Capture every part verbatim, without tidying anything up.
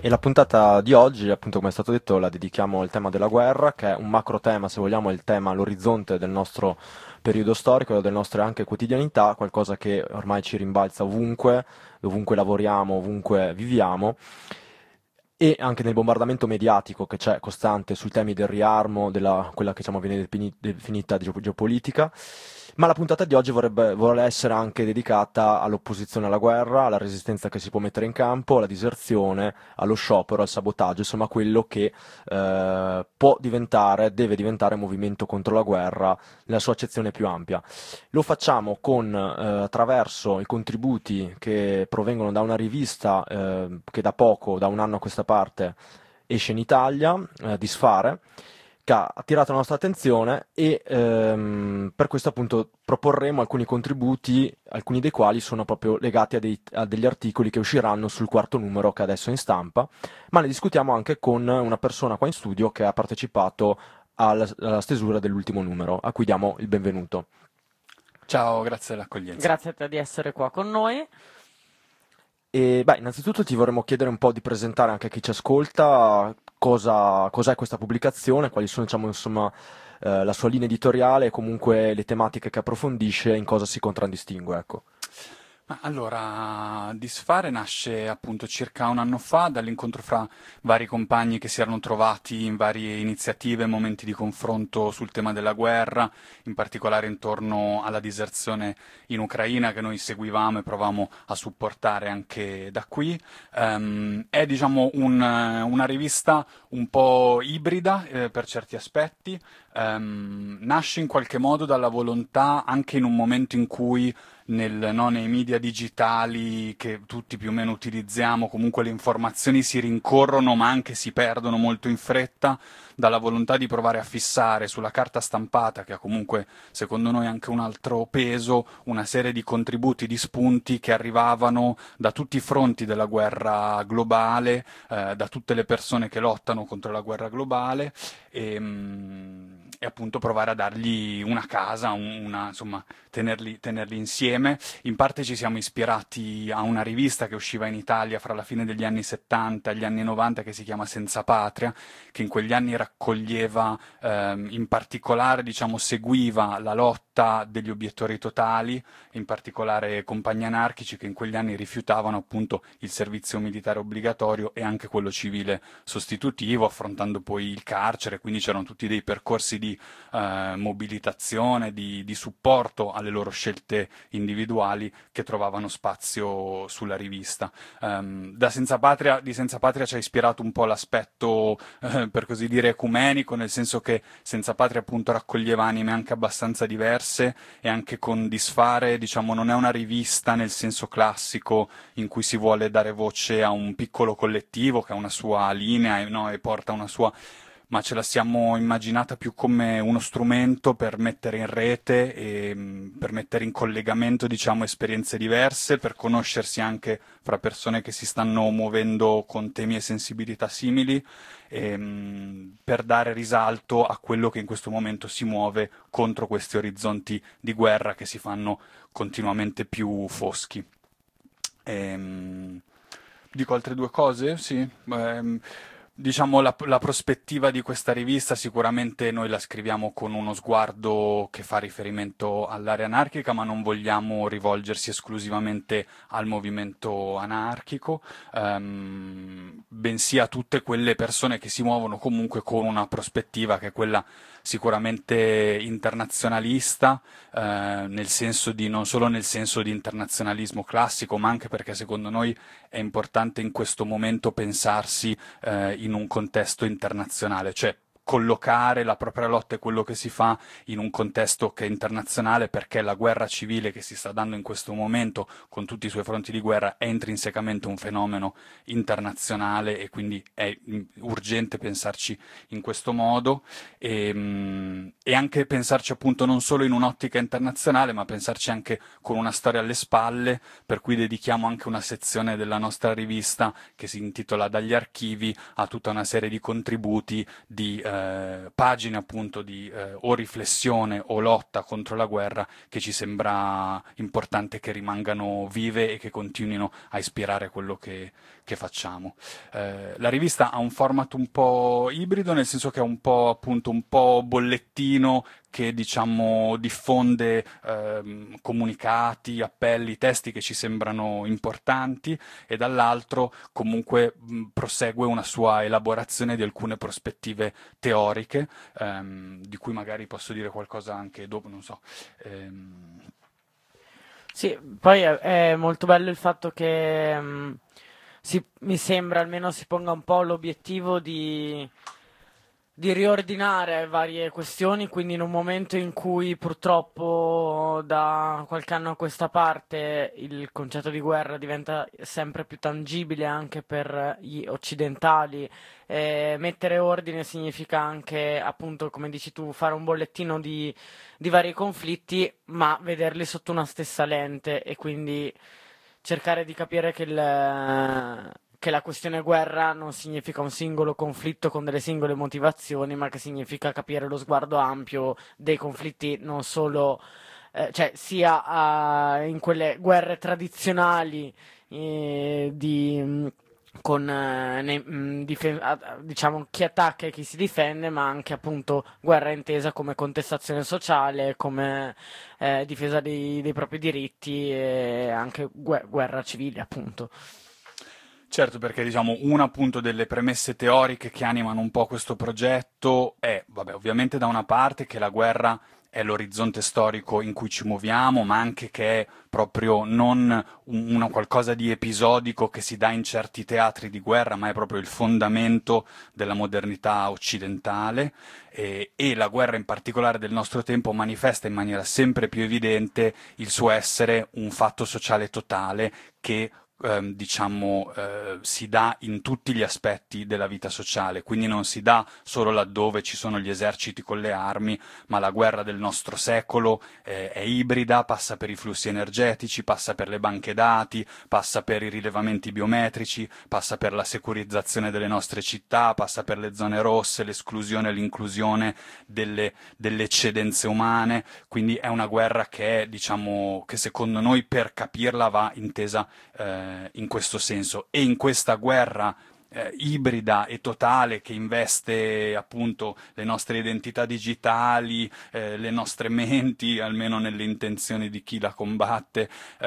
E la puntata di oggi, appunto, come è stato detto, la dedichiamo al tema della guerra, che è un macro tema, se vogliamo, è il tema, l'orizzonte del nostro periodo storico, delle nostre anche quotidianità, qualcosa che ormai ci rimbalza ovunque, ovunque lavoriamo, ovunque viviamo, e anche nel bombardamento mediatico che c'è costante sui temi del riarmo, della quella che diciamo viene defini- definita geo- geopolitica. Ma la puntata di oggi vorrebbe, vuole essere anche dedicata all'opposizione alla guerra, alla resistenza che si può mettere in campo, alla diserzione, allo sciopero, al sabotaggio, insomma quello che eh, può diventare, deve diventare movimento contro la guerra nella sua accezione più ampia. Lo facciamo con, eh, attraverso i contributi che provengono da una rivista eh, che da poco, da un anno a questa parte, esce in Italia, eh, Disfare, che ha attirato la nostra attenzione e ehm, per questo appunto proporremo alcuni contributi, alcuni dei quali sono proprio legati a, dei- a degli articoli che usciranno sul quarto numero che adesso è in stampa, ma ne discutiamo anche con una persona qua in studio che ha partecipato alla, alla stesura dell'ultimo numero, a cui diamo il benvenuto. Ciao, grazie dell'accoglienza. Grazie a te di essere qua con noi. E beh, innanzitutto ti vorremmo chiedere un po' di presentare anche a chi ci ascolta cosa, cos'è questa pubblicazione, quali sono, diciamo, insomma, eh, la sua linea editoriale e comunque le tematiche che approfondisce, in cosa si contraddistingue, ecco. Ma allora, Disfare nasce appunto circa un anno fa dall'incontro fra vari compagni che si erano trovati in varie iniziative e momenti di confronto sul tema della guerra, in particolare intorno alla diserzione in Ucraina che noi seguivamo e provavamo a supportare anche da qui. Ehm, è diciamo un- una rivista un po' ibrida eh, per certi aspetti. Ehm, nasce in qualche modo dalla volontà, anche in un momento in cui nel, no, nei media digitali che tutti più o meno utilizziamo, comunque le informazioni si rincorrono ma anche si perdono molto in fretta, dalla volontà di provare a fissare sulla carta stampata, che ha comunque secondo noi anche un altro peso, una serie di contributi, di spunti che arrivavano da tutti i fronti della guerra globale, eh, da tutte le persone che lottano contro la guerra globale e, mm, e appunto provare a dargli una casa, un- una, insomma, tenerli, tenerli insieme. In parte ci siamo ispirati a una rivista che usciva in Italia fra la fine degli anni settanta e gli anni novanta che si chiama Senza Patria, che in quegli anni raccoglieva, ehm, in particolare, diciamo, seguiva la lotta degli obiettori totali, in particolare compagni anarchici che in quegli anni rifiutavano appunto il servizio militare obbligatorio e anche quello civile sostitutivo, affrontando poi il carcere, quindi c'erano tutti dei percorsi di eh, mobilitazione, di, di supporto alle loro scelte individuali che trovavano spazio sulla rivista. Um, da Senza Patria, di Senza Patria ci ha ispirato un po' l'aspetto, eh, per così dire, ecumenico, nel senso che Senza Patria appunto raccoglieva anime anche abbastanza diverse e anche con Disfare, diciamo, non è una rivista nel senso classico in cui si vuole dare voce a un piccolo collettivo che ha una sua linea e, no, e porta una sua, ma ce la siamo immaginata più come uno strumento per mettere in rete e mh, per mettere in collegamento, diciamo, esperienze diverse, per conoscersi anche fra persone che si stanno muovendo con temi e sensibilità simili e mh, per dare risalto a quello che in questo momento si muove contro questi orizzonti di guerra che si fanno continuamente più foschi. Ehm, Dico altre due cose? Sì. Ehm, diciamo la, la prospettiva di questa rivista sicuramente noi la scriviamo con uno sguardo che fa riferimento all'area anarchica, ma non vogliamo rivolgersi esclusivamente al movimento anarchico, ehm, bensì a tutte quelle persone che si muovono comunque con una prospettiva che è quella sicuramente internazionalista, eh, nel senso di, non solo nel senso di internazionalismo classico, ma anche perché secondo noi è importante in questo momento pensarsi eh, in un contesto internazionale, cioè collocare la propria lotta e quello che si fa in un contesto che è internazionale perché la guerra civile che si sta dando in questo momento con tutti i suoi fronti di guerra è intrinsecamente un fenomeno internazionale e quindi è mm, urgente pensarci in questo modo e, mm, e anche pensarci appunto non solo in un'ottica internazionale ma pensarci anche con una storia alle spalle per cui dedichiamo anche una sezione della nostra rivista che si intitola Dagli archivi a tutta una serie di contributi di eh, eh, pagine appunto di eh, o riflessione o lotta contro la guerra che ci sembra importante che rimangano vive e che continuino a ispirare quello che, che facciamo. Eh, la rivista ha un format un po' ibrido, nel senso che è un po' appunto un po' bollettino che diciamo diffonde ehm, comunicati, appelli, testi che ci sembrano importanti e dall'altro comunque mh, prosegue una sua elaborazione di alcune prospettive teoriche, ehm, di cui magari posso dire qualcosa anche dopo, non so. Ehm... Sì, poi è, è molto bello il fatto che mh, si, mi sembra almeno si ponga un po' l'obiettivo di di riordinare varie questioni, quindi in un momento in cui purtroppo da qualche anno a questa parte il concetto di guerra diventa sempre più tangibile anche per gli occidentali, eh, mettere ordine significa anche, appunto, come dici tu, fare un bollettino di, di vari conflitti, ma vederli sotto una stessa lente e quindi cercare di capire che il che la questione guerra non significa un singolo conflitto con delle singole motivazioni, ma che significa capire lo sguardo ampio dei conflitti, non solo, eh, cioè sia eh, in quelle guerre tradizionali eh, di, mh, con eh, ne- mh, dife- a- diciamo chi attacca e chi si difende, ma anche appunto guerra intesa come contestazione sociale, come eh, difesa dei, dei propri diritti e anche gue- guerra civile, appunto. Certo, perché diciamo una appunto delle premesse teoriche che animano un po' questo progetto è, vabbè, ovviamente da una parte che la guerra è l'orizzonte storico in cui ci muoviamo, ma anche che è proprio non un, una qualcosa di episodico che si dà in certi teatri di guerra, ma è proprio il fondamento della modernità occidentale e, e la guerra in particolare del nostro tempo manifesta in maniera sempre più evidente il suo essere un fatto sociale totale che ehm, diciamo, eh, si dà in tutti gli aspetti della vita sociale, quindi non si dà solo laddove ci sono gli eserciti con le armi, ma la guerra del nostro secolo eh, è ibrida, passa per i flussi energetici, passa per le banche dati, passa per i rilevamenti biometrici, passa per la securizzazione delle nostre città, passa per le zone rosse, l'esclusione e l'inclusione delle, delle eccedenze umane, quindi è una guerra che è, diciamo, che secondo noi per capirla va intesa eh, in questo senso e in questa guerra eh, ibrida e totale che investe appunto le nostre identità digitali, eh, le nostre menti, almeno nelle intenzioni di chi la combatte,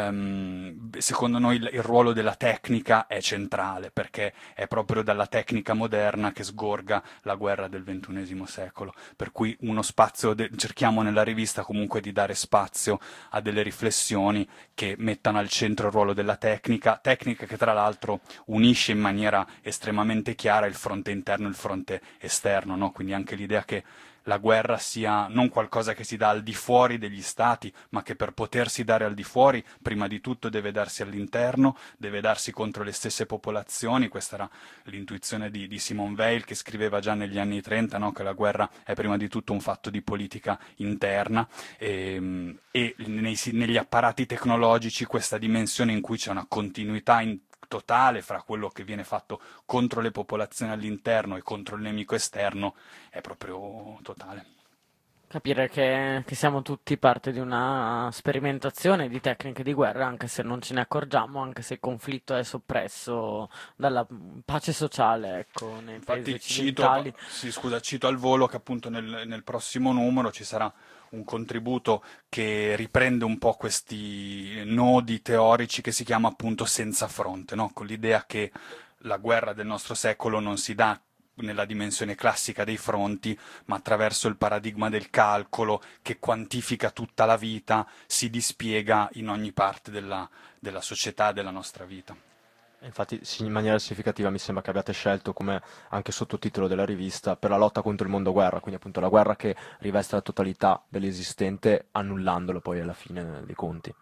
ehm, secondo noi il, il ruolo della tecnica è centrale perché è proprio dalla tecnica moderna che sgorga la guerra del ventunesimo secolo, per cui uno spazio de- cerchiamo nella rivista comunque di dare spazio a delle riflessioni che mettano al centro il ruolo della tecnica, tecnica che tra l'altro unisce in maniera estremamente chiara il fronte interno e il fronte esterno, no? Quindi anche l'idea che la guerra sia non qualcosa che si dà al di fuori degli stati, ma che per potersi dare al di fuori, prima di tutto deve darsi all'interno, deve darsi contro le stesse popolazioni. Questa era l'intuizione di, di Simone Weil, che scriveva già negli anni trenta, no? Che la guerra è prima di tutto un fatto di politica interna e, e nei, negli apparati tecnologici questa dimensione in cui c'è una continuità in, totale fra quello che viene fatto contro le popolazioni all'interno e contro il nemico esterno è proprio totale. Capire che, che siamo tutti parte di una sperimentazione di tecniche di guerra, anche se non ce ne accorgiamo, anche se il conflitto è soppresso dalla pace sociale, ecco, nei paesi Infatti cito, occidentali. sì, scusa, cito al volo che appunto nel, nel prossimo numero ci sarà un contributo che riprende un po' questi nodi teorici che si chiama appunto senza fronte, no? Con l'idea che la guerra del nostro secolo non si dà nella dimensione classica dei fronti, ma attraverso il paradigma del calcolo che quantifica tutta la vita, si dispiega in ogni parte della, della società e della nostra vita. Infatti, sì, in maniera significativa mi sembra che abbiate scelto come anche sottotitolo della rivista per la lotta contro il mondo guerra, quindi appunto la guerra che riveste la totalità dell'esistente, annullandolo poi alla fine dei conti.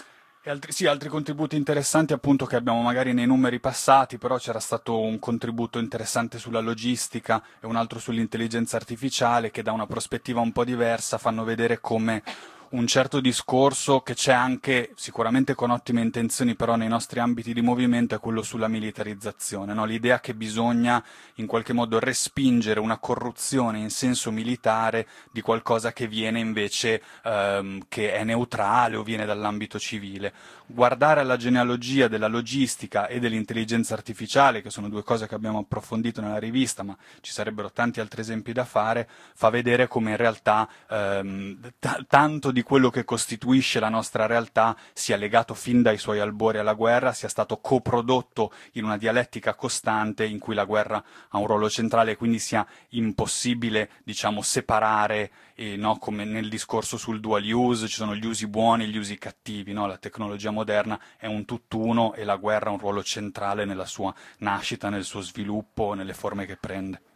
E altri, sì, altri contributi interessanti appunto che abbiamo magari nei numeri passati, però c'era stato un contributo interessante sulla logistica e un altro sull'intelligenza artificiale che da una prospettiva un po' diversa fanno vedere come un certo discorso che c'è anche sicuramente con ottime intenzioni, però nei nostri ambiti di movimento, è quello sulla militarizzazione, no? L'idea che bisogna in qualche modo respingere una corruzione in senso militare di qualcosa che viene invece ehm, che è neutrale o viene dall'ambito civile. Guardare alla genealogia della logistica e dell'intelligenza artificiale, che sono due cose che abbiamo approfondito nella rivista, ma ci sarebbero tanti altri esempi da fare, fa vedere come in realtà ehm, t- tanto di quello che costituisce la nostra realtà sia legato fin dai suoi albori alla guerra, sia stato coprodotto in una dialettica costante in cui la guerra ha un ruolo centrale e quindi sia impossibile, diciamo, separare, eh, no? Come nel discorso sul dual use, ci sono gli usi buoni e gli usi cattivi, no? La tecnologia moderna è un tutt'uno e la guerra ha un ruolo centrale nella sua nascita, nel suo sviluppo, nelle forme che prende.